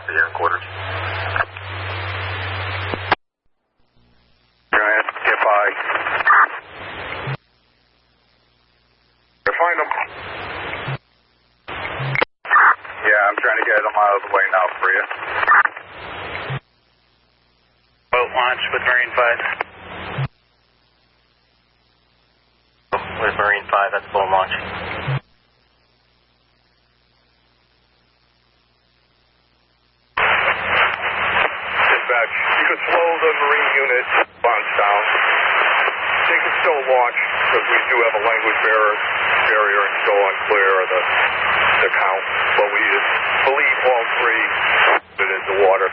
copy here in quarters. Giant, get by. Find them. Yeah, I'm trying to get a mile away now for you. Boat launch with Marine 5. With Marine 5, that's boat launch. Dispatch, you could slow the Marine unit bounce down. They can still launch because we do have a language barrier and still unclear of the count, but we believe all three fit into water.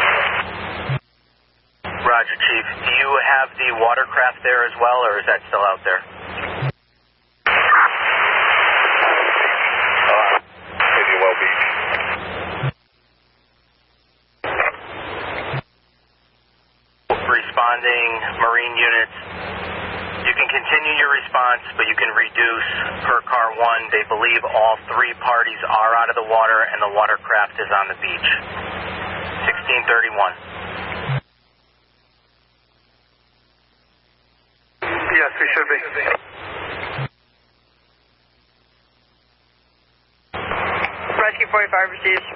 Roger, Chief. Do you have the watercraft there as well, or is that still out there? Indian Well Beach. Responding Marine units. You can continue your response, but you can reduce per car 1. They believe all three parties are out of the water and the watercraft is on the beach. 1631. Yes, we should be. Rescue 45 receives.